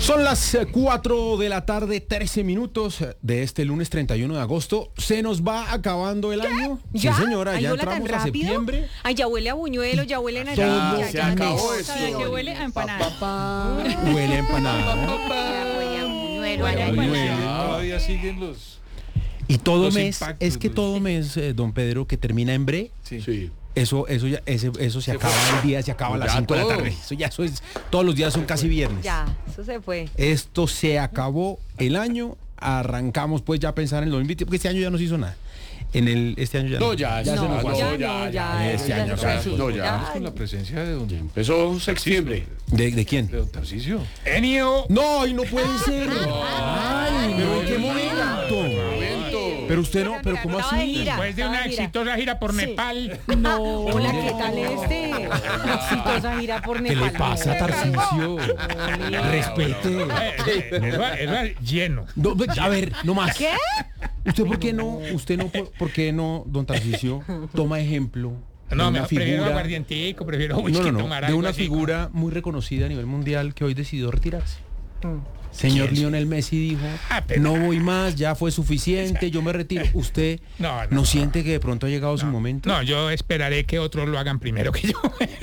Son las 4 de la tarde, 13 minutos de este lunes 31 de agosto. ¿Se nos va acabando el año? ¿Ya? Sí, señora, ¿Ay, ya hola, entramos tan a rápido? septiembre. Ay, ya huele a buñuelo, ya huele a Ya, naranja. se acabó eso. ¿Sabe qué huele a empanada? Huele a empanada. Ya huele a buñuelo, Huele a a buñuelo. empanada. Todavía siguen los... Y todo Los mes, impactos, es que los- todo mes, don Pedro, que termina en bre, Sí. eso se acaba el día, se acaba a las Ya 5 de la todo. tarde. Eso es, todos los días son casi viernes. Ya, eso se fue. Esto se acabó el año, arrancamos pues ya a pensar en el 2020, porque este año ya no se hizo nada. Este año ya No, ya se no, nos fue. ya. Este ya año, se claro. fue. No, ya. Ay, Con la presencia de don... Empezó septiembre. ¿De quién? De don Tarcisio. Enio. No, y no puede ser. Ay, pero ¿en qué momento? Pero usted no, pero ¿cómo Estaba de así? gira. Después de una exitosa gira por Nepal. No, hola, ¿qué tal este? Exitosa gira por ¿Qué Nepal. le pasa, Tarcisio? Respete. Eso lleno. No, a ver, no más. ¿Qué? ¿Usted por qué no, don Tarcisio, toma ejemplo de No, una prefiero figura, aguardientico, prefiero whisky, no, tomar de algo una así. figura muy reconocida a nivel mundial que hoy decidió retirarse? Señor ¿Quién? Lionel Messi dijo, pero- no voy más, ya fue suficiente, yo me retiro. ¿Usted No. siente que de pronto ha llegado su momento? No, yo esperaré que otros lo hagan primero que yo.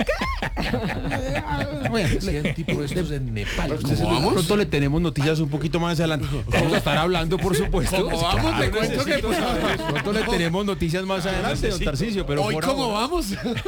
Bueno, el tipo estos en Nepal. De pronto le tenemos noticias un poquito más adelante. Vamos a estar hablando, por supuesto. ¿Cómo vamos? Le cuento que pues, De pronto le tenemos noticias más adelante, don Tarcisio, pero hoy por cómo ahora, vamos.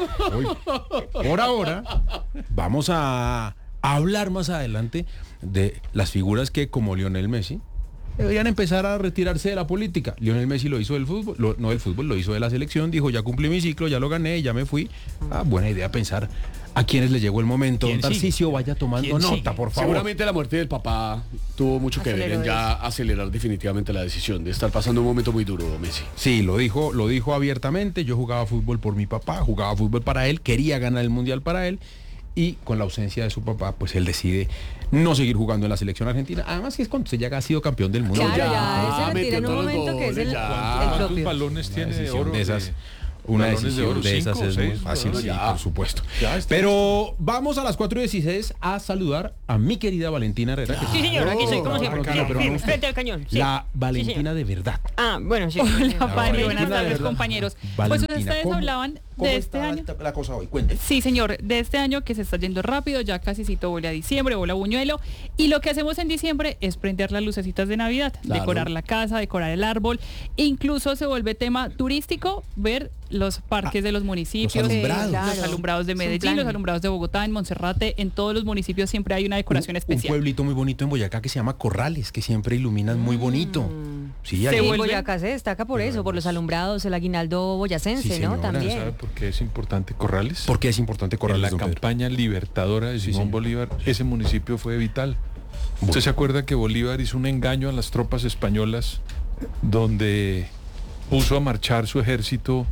por ahora vamos a hablar más adelante de las figuras que, como Lionel Messi, deberían empezar a retirarse de la política. Lionel Messi lo hizo del fútbol, no del fútbol, lo hizo de la selección, dijo, ya cumplí mi ciclo, ya lo gané, ya me fui. Buena idea pensar a quienes les llegó el momento. Don ¿Quién sigue? Tarcisio, vaya tomando ¿Quién nota, sigue? por favor. Seguramente la muerte del papá tuvo mucho que ver en ya acelerar definitivamente la decisión de estar pasando un momento muy duro, Messi. Sí, lo dijo abiertamente. Yo jugaba fútbol por mi papá, jugaba fútbol para él, quería ganar el mundial para él, y con la ausencia de su papá, pues él decide no seguir jugando en la selección argentina. Además que es cuando usted ya ha sido campeón del mundo. Claro, ya, ya, se retira en metió un todos los momento que es el goles, ya. ¿Cuántos propio. balones tiene de decisión oro? de esas, una balones decisión de esas ¿Cinco o es muy seis? fácil, Bueno, sí, ya. por supuesto. Ya está. Pero vamos a las 4:16 a saludar a mi querida Valentina Herrera. que Sí, señor, aquí soy como siempre. No, pero no usted. Frente al cañón. Sí. La Sí, Valentina señor. de verdad. Ah, bueno, sí. Hola, Valentina, Pani, buenas de tardes, verdad. compañeros. Valentina, Pues ustedes ¿cómo- hablaban ¿Cómo de este está año. la cosa hoy? Cuénteme. Sí, señor, de este año que se está yendo rápido, ya casi huele a diciembre, huele a buñuelo, y lo que hacemos en diciembre es prender las lucecitas de Navidad, Claro. decorar la casa, decorar el árbol, e incluso se vuelve tema turístico ver los parques de los municipios, los alumbrados. Sí, claro. los alumbrados de Es un Medellín, plan. los alumbrados de Bogotá, en Monserrate, en todos los municipios siempre hay una decoración Un especial. pueblito muy bonito en Boyacá que se llama Corrales, que siempre iluminan muy bonito. Sí, Se ahí- En vuelve- Boyacá se destaca por eso, por los alumbrados, el aguinaldo boyacense, Sí, ¿no? señora, También. ¿Sabe por qué es importante Corrales? ¿Por qué es importante En Corrales, la don Pedro? campaña libertadora de Simón señor. Bolívar, ese municipio fue vital. ¿Usted se acuerda que Bolívar hizo un engaño a las tropas españolas donde puso a marchar su ejército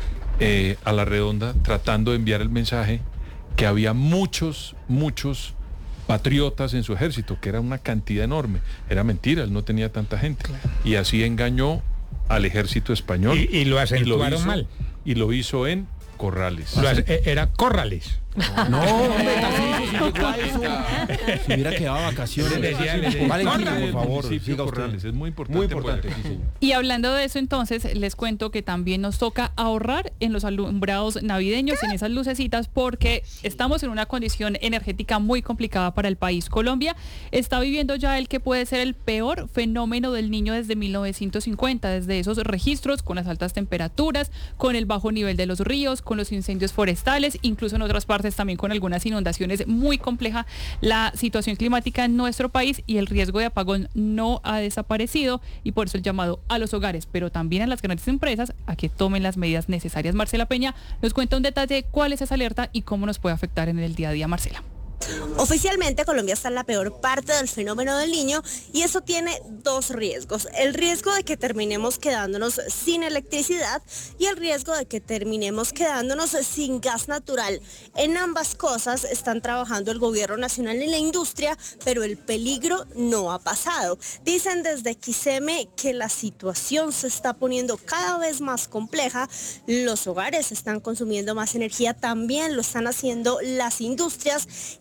a la redonda tratando de enviar el mensaje que había muchos patriotas en su ejército, que era una cantidad enorme? Era mentira, él no tenía tanta gente. Y así engañó al ejército español. Y lo acentuaron mal. Y lo hizo en Corrales. Era Corrales. No, hombre, Tarcisio, si llegó a eso, si hubiera quedado de vacaciones. Les decía, Valentina, por El favor, municipio siga Corrales, usted. es muy importante. Muy importante, por sí, acá. señor. Y hablando de eso, entonces, les cuento que también nos toca ahorrar en los alumbrados navideños, en esas lucecitas, porque estamos en una condición energética muy complicada para el país. Colombia está viviendo ya el que puede ser el peor fenómeno del niño desde 1950, desde esos registros con las altas temperaturas, con el bajo nivel de los ríos, con los incendios forestales, incluso en otras partes también con algunas inundaciones. Muy compleja la situación climática en nuestro país y el riesgo de apagón no ha desaparecido, y por eso el llamado a los hogares, pero también a las grandes empresas, a que tomen las medidas necesarias. Marcela Peña nos cuenta un detalle de cuál es esa alerta y cómo nos puede afectar en el día a día. Marcela. Oficialmente Colombia está en la peor parte del fenómeno del Niño y eso tiene dos riesgos. El riesgo de que terminemos quedándonos sin electricidad y el riesgo de que terminemos quedándonos sin gas natural. En ambas cosas están trabajando el gobierno nacional y la industria, pero el peligro no ha pasado. Dicen desde Quiseme que la situación se está poniendo cada vez más compleja. Los hogares están consumiendo más energía, también lo están haciendo las industrias, y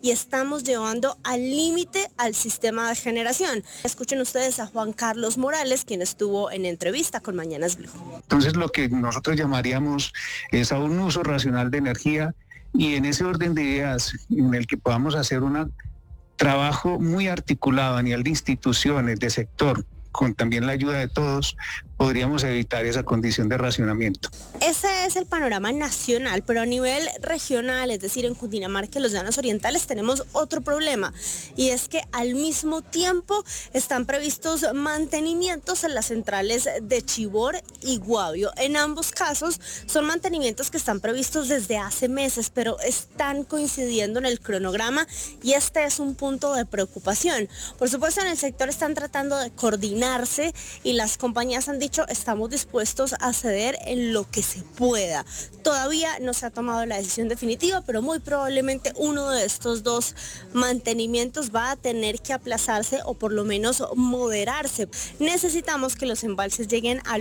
y estamos llevando al límite al sistema de generación. Escuchen ustedes a Juan Carlos Morales, quien estuvo en entrevista con Mañanas Blue. Entonces lo que nosotros llamaríamos es a un uso racional de energía, y en ese orden de ideas en el que podamos hacer un trabajo muy articulado a nivel de instituciones, de sector, con también la ayuda de todos, podríamos evitar esa condición de racionamiento. Ese es el panorama nacional, pero a nivel regional, es decir, en Cundinamarca y los Llanos Orientales, tenemos otro problema, y es que al mismo tiempo están previstos mantenimientos en las centrales de Chivor y Guavio. En ambos casos son mantenimientos que están previstos desde hace meses, pero están coincidiendo en el cronograma, y este es un punto de preocupación. Por supuesto, en el sector están tratando de coordinarse y las compañías han dicho, estamos dispuestos a ceder en lo que se pueda. Todavía no se ha tomado la decisión definitiva, pero muy probablemente uno de estos dos mantenimientos va a tener que aplazarse o por lo menos moderarse. Necesitamos que los embalses lleguen al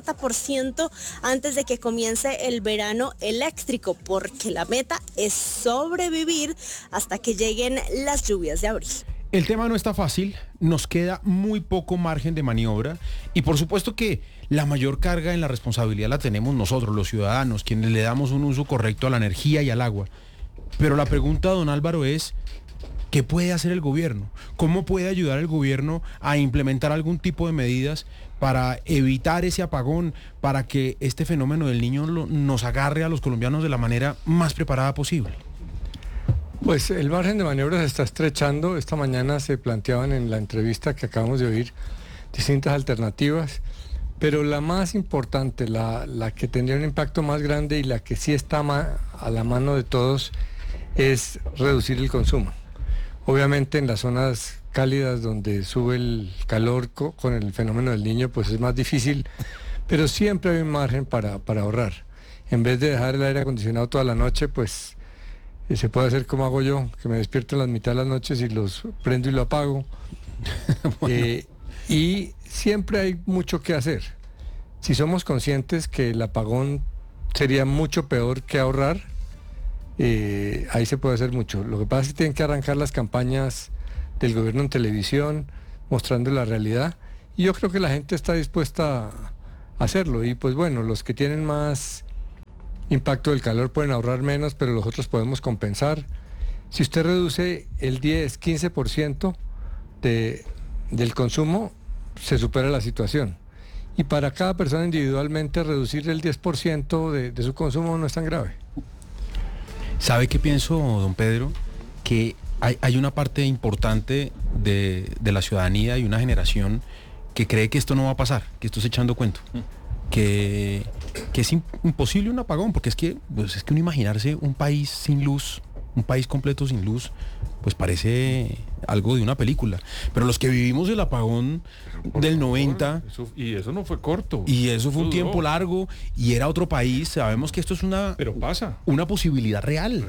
80% antes de que comience el verano eléctrico, porque la meta es sobrevivir hasta que lleguen las lluvias de abril. El tema no está fácil, nos queda muy poco margen de maniobra y por supuesto que la mayor carga en la responsabilidad la tenemos nosotros, los ciudadanos, quienes le damos un uso correcto a la energía y al agua. Pero la pregunta, don Álvaro, es ¿qué puede hacer el gobierno? ¿Cómo puede ayudar el gobierno a implementar algún tipo de medidas para evitar ese apagón, para que este fenómeno del Niño nos agarre a los colombianos de la manera más preparada posible? Pues el margen de maniobra se está estrechando. Esta mañana se planteaban en la entrevista que acabamos de oír distintas alternativas, pero la más importante, la que tendría un impacto más grande y la que sí está a la mano de todos es reducir el consumo. Obviamente en las zonas cálidas donde sube el calor con el fenómeno del Niño, pues es más difícil, pero siempre hay un margen para ahorrar. En vez de dejar el aire acondicionado toda la noche, pues se puede hacer como hago yo, que me despierto en la mitad de las noches y los prendo y lo apago. Bueno. Y siempre hay mucho que hacer. Si somos conscientes que el apagón sería mucho peor que ahorrar, ahí se puede hacer mucho. Lo que pasa es que tienen que arrancar las campañas del gobierno en televisión, mostrando la realidad, y yo creo que la gente está dispuesta a hacerlo. Y pues bueno, los que tienen más impacto del calor pueden ahorrar menos, pero los otros podemos compensar. Si usted reduce el 10-15% del consumo, se supera la situación. Y para cada persona individualmente reducir el 10% de su consumo no es tan grave. ¿Sabe qué pienso, don Pedro? Que hay una parte importante de la ciudadanía y una generación que cree que esto no va a pasar, que esto es echando cuento. Que es imposible un apagón, porque es que uno imaginarse un país sin luz, un país completo sin luz, pues parece algo de una película. Pero los que vivimos el apagón del 90... y eso no fue corto. Y eso fue un tiempo largo, y era otro país, sabemos que esto es pero pasa. Una posibilidad real.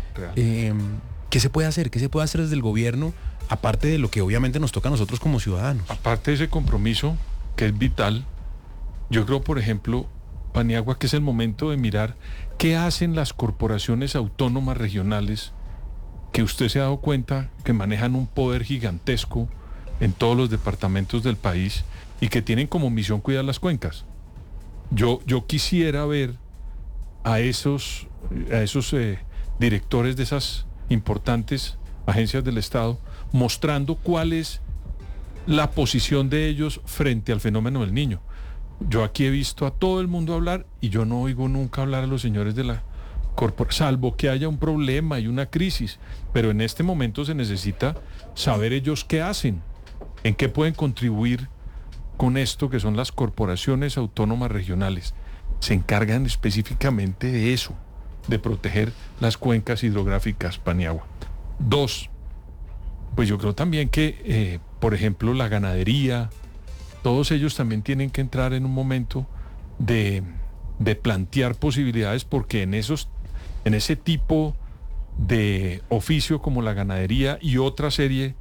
¿Qué se puede hacer? ¿Qué se puede hacer desde el gobierno, aparte de lo que obviamente nos toca a nosotros como ciudadanos? Aparte de ese compromiso, que es vital, yo creo, por ejemplo, Paniagua, que es el momento de mirar qué hacen las corporaciones autónomas regionales, que usted se ha dado cuenta que manejan un poder gigantesco en todos los departamentos del país y que tienen como misión cuidar las cuencas. Yo quisiera ver a esos directores de esas importantes agencias del Estado mostrando cuál es la posición de ellos frente al fenómeno del Niño. Yo aquí he visto a todo el mundo hablar y yo no oigo nunca hablar a los señores de la corporación, salvo que haya un problema y una crisis, pero en este momento se necesita saber ellos qué hacen, en qué pueden contribuir con esto que son las corporaciones autónomas regionales. Se encargan específicamente de eso, de proteger las cuencas hidrográficas, Paniagua. 2, pues yo creo también que, por ejemplo, la ganadería, todos ellos también tienen que entrar en un momento de plantear posibilidades, porque en ese tipo de oficio como la ganadería y otra serie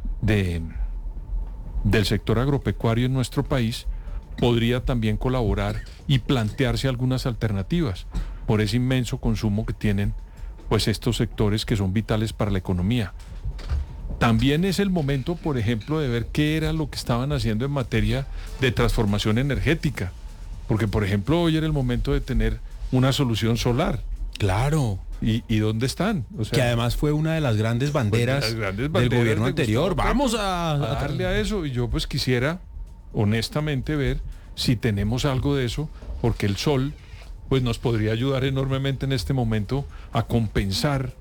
del sector agropecuario en nuestro país, podría también colaborar y plantearse algunas alternativas por ese inmenso consumo que tienen, pues estos sectores que son vitales para la economía. También es el momento, por ejemplo, de ver qué era lo que estaban haciendo en materia de transformación energética. Porque, por ejemplo, hoy era el momento de tener una solución solar. Claro. ¿Y dónde están? O sea, que además fue una de las grandes banderas, del gobierno anterior. Vamos a darle a eso. Y yo pues quisiera, honestamente, ver si tenemos algo de eso, porque el sol pues nos podría ayudar enormemente en este momento a compensar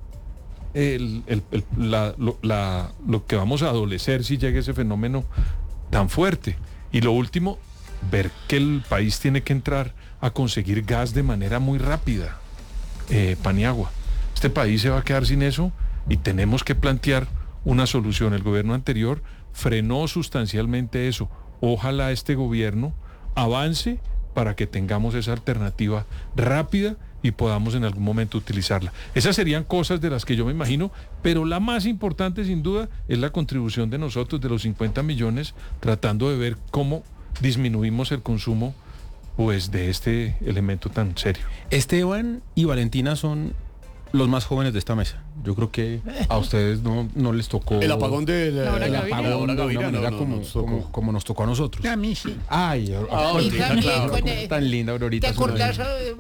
lo que vamos a adolecer si llega ese fenómeno tan fuerte. Y lo último, ver que el país tiene que entrar a conseguir gas de manera muy rápida, Paniagua. Este país se va a quedar sin eso y tenemos que plantear una solución. El gobierno anterior frenó sustancialmente eso. Ojalá este gobierno avance para que tengamos esa alternativa rápida y podamos en algún momento utilizarla. Esas serían cosas de las que yo me imagino, pero la más importante sin duda es la contribución de nosotros, de los 50 millones, tratando de ver cómo disminuimos el consumo pues de este elemento tan serio. Esteban y Valentina son los más jóvenes de esta mesa. Yo creo que a ustedes no les tocó el apagón de la hora de una manera como nos tocó a nosotros. A mí sí. Ay, tan linda, Aurorita. ¿Te acordás?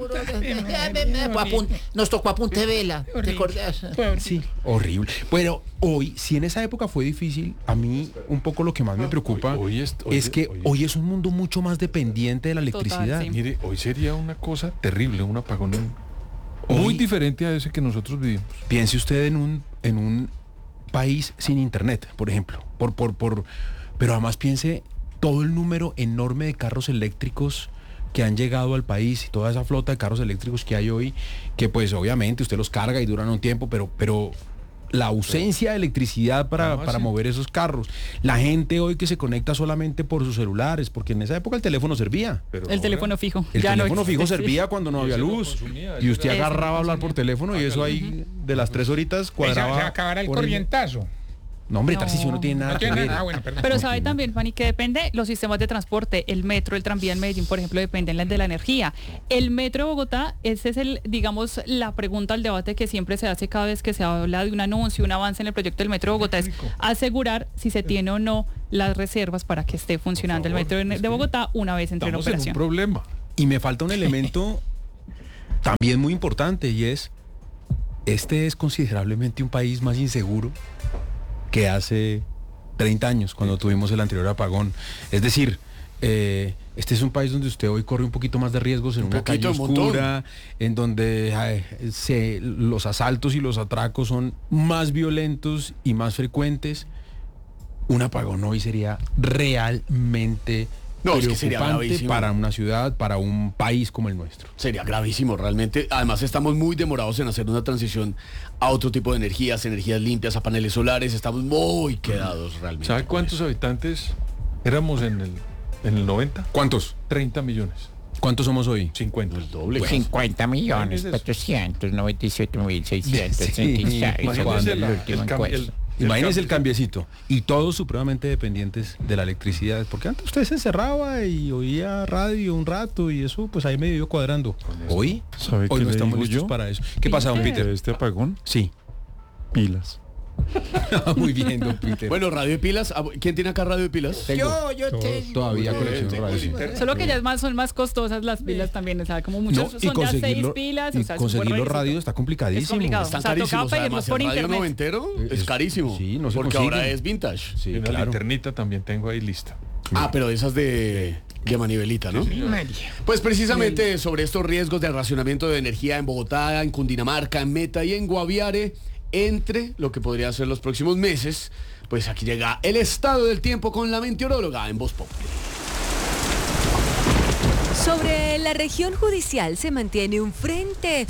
Nos tocó a punta de vela. ¿Te acordás? Sí, horrible. Bueno, hoy, si en esa época fue difícil, a mí un poco lo que más me preocupa es que hoy es un mundo mucho más dependiente de la electricidad. Total, sí. Mire, hoy sería una cosa terrible, un apagón muy diferente a ese que nosotros vivimos. Piense usted en un país sin internet, por ejemplo. Pero además piense todo el número enorme de carros eléctricos que han llegado al país y toda esa flota de carros eléctricos que hay hoy, que pues obviamente usted los carga y duran un tiempo, pero la ausencia de electricidad para mover esos carros. La gente hoy que se conecta solamente por sus celulares, porque en esa época el teléfono servía. El teléfono fijo. El teléfono fijo servía cuando no había luz. Y usted agarraba a hablar por teléfono y eso ahí de las 3 horitas cuadraba. Se acabará el corrientazo. No, hombre, Tarcisio no tiene nada que ver. Bueno, perdón. Pero sabe también, Fanny, que depende los sistemas de transporte. El metro, el tranvía en Medellín, por ejemplo, dependen de la energía. El metro de Bogotá, ese es digamos, la pregunta, el debate que siempre se hace cada vez que se habla de un anuncio, un avance en el proyecto del metro de Bogotá, es asegurar si se tiene o no las reservas para que esté funcionando el metro de Bogotá una vez entre en operación. Un problema. Y me falta un elemento también muy importante, y es, este es considerablemente un país más inseguro que hace 30 años, cuando tuvimos el anterior apagón. Es decir, este es un país donde usted hoy corre un poquito más de riesgos en una calle oscura, en donde los asaltos y los atracos son más violentos y más frecuentes. Un apagón hoy sería realmente preocupante para una ciudad, para un país como el nuestro. Sería gravísimo, realmente. Además, estamos muy demorados en hacer una transición a otro tipo de energías limpias, a paneles solares. Estamos muy quedados realmente. ¿Sabe cuántos habitantes éramos en el 90? ¿Cuántos? 30 millones. ¿Cuántos somos hoy? 50. El doble. Pues 50 millones, 497.636. Imagínense el cambiecito. Y todos supremamente dependientes de la electricidad. Porque antes usted se encerraba y oía radio un rato y eso pues ahí medio iba cuadrando. Hoy no estamos listos para eso. ¿Qué pasa, don Peter? ¿Este apagón? Sí. Pilas. Muy bien, don Peter. Bueno, radio de pilas. ¿Quién tiene acá radio de pilas? Yo tengo. Todavía colecciono radio. Sí. Solo que ya son más costosas las pilas también, o sea, como muchos son ya 6 pilas. Y conseguir los radios está complicadísimo. Es complicado. Están o sea, carísimos. tocaba Además, por el radio internet. noventero es carísimo. Sí, no se porque consigue. ahora es vintage. Sí, Y una claro. linternita también tengo ahí lista. Pero esas de manivelita, ¿no? Pues precisamente sobre estos riesgos de racionamiento de energía en Bogotá, en Cundinamarca, en Meta y en Guaviare, entre lo que podría ser los próximos meses, pues aquí llega el estado del tiempo con la meteoróloga en Voz Populi. Sobre la región judicial se mantiene un frente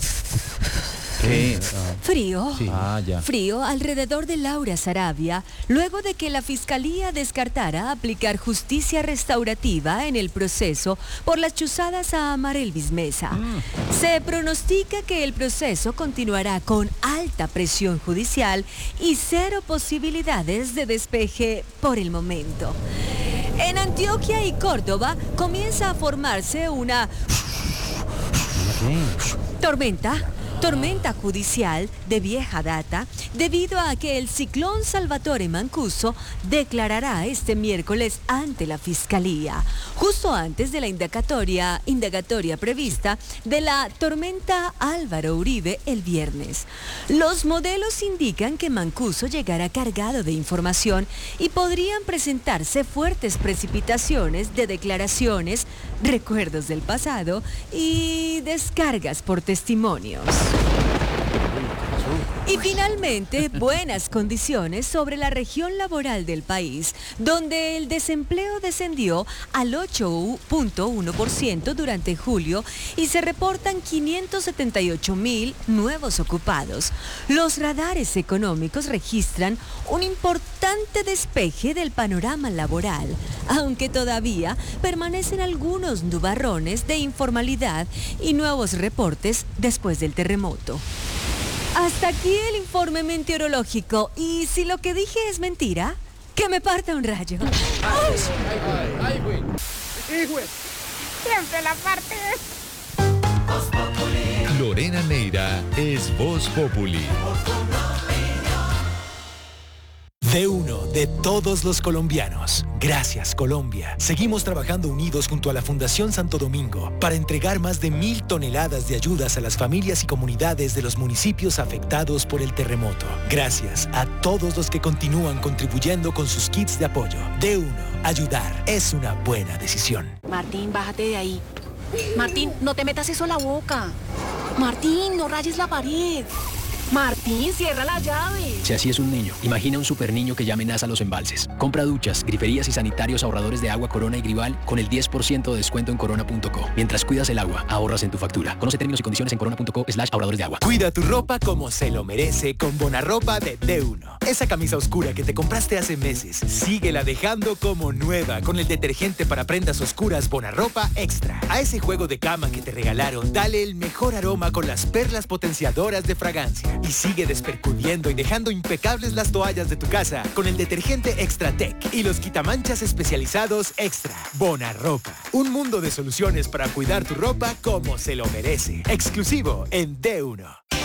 frío, Sí. frío alrededor de Laura Sarabia, luego de que la Fiscalía descartara aplicar justicia restaurativa en el proceso por las chuzadas a Amarelvis Mesa. Se pronostica que el proceso continuará con alta presión judicial y 0 posibilidades de despeje por el momento. En Antioquia y Córdoba comienza a formarse una tormenta tormenta judicial de vieja data debido a que el ciclón Salvatore Mancuso declarará este miércoles ante la Fiscalía, justo antes de la indagatoria prevista de la tormenta Álvaro Uribe el viernes. Los modelos indican que Mancuso llegará cargado de información y podrían presentarse fuertes precipitaciones de declaraciones, recuerdos del pasado y descargas por testimonios. Y finalmente, buenas condiciones sobre la región laboral del país, donde el desempleo descendió al 8.1% durante julio y se reportan 578,000 nuevos ocupados. Los radares económicos registran un importante despeje del panorama laboral, aunque todavía permanecen algunos nubarrones de informalidad y nuevos reportes después del terremoto. Hasta aquí el informe meteorológico. Y si lo que dije es mentira, que me parta un rayo. Siempre la parte. Lorena Neira es Voz Populi. De uno, de todos los colombianos. Gracias, Colombia. Seguimos trabajando unidos junto a la Fundación Santo Domingo para entregar más de 1,000 toneladas de ayudas a las familias y comunidades de los municipios afectados por el terremoto. Gracias a todos los que continúan contribuyendo con sus kits de apoyo. De uno, ayudar es una buena decisión. Martín, bájate de ahí. Martín, no te metas eso a la boca. Martín, no rayes la pared. Martín, cierra la llave. Si así es un niño, imagina un super niño que ya amenaza los embalses. Compra duchas, griferías y sanitarios ahorradores de agua Corona y Grival con el 10% de descuento en corona.co. Mientras cuidas el agua, ahorras en tu factura. Conoce términos y condiciones en corona.co/ahorradores de agua. Cuida tu ropa como se lo merece con Bonarropa de D1. Esa camisa oscura que te compraste hace meses, síguela dejando como nueva con el detergente para prendas oscuras Bonarropa Extra. A ese juego de cama que te regalaron, dale el mejor aroma con las perlas potenciadoras de fragancia. Y sigue despercudiendo y dejando impecables las toallas de tu casa con el detergente Extra Tech y los quitamanchas especializados Extra. Bonarropa. Un mundo de soluciones para cuidar tu ropa como se lo merece. Exclusivo en D1.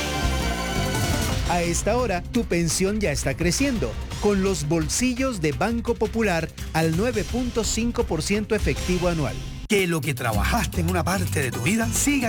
A esta hora, tu pensión ya está creciendo, con los bolsillos de Banco Popular al 9.5% efectivo anual. Que lo que trabajaste en una parte de tu vida siga